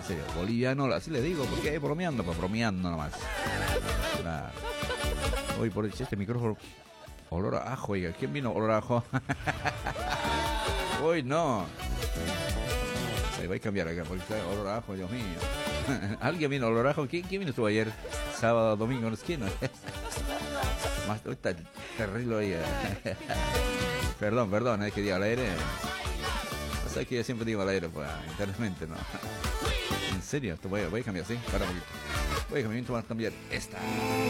en serio, boliviano, así le digo, porque bromeando, pues bromeando nomás. Claro. Hoy por este micrófono, olor a ajo, oiga, ¿quién vino olor a ajo? Hoy no. Se va a cambiar acá, porque está olor a ajo, Dios mío. ¿Alguien vino olor a ajo? ¿Quién vino estuvo ayer? Sábado, domingo en la esquina. Más está terrible hoy. Perdón, es que digo al aire. O sea que yo siempre digo al aire, pues, internamente, ¿no? En serio, voy a cambiar, ¿sí? Para un poquito. Voy a cambiar esta.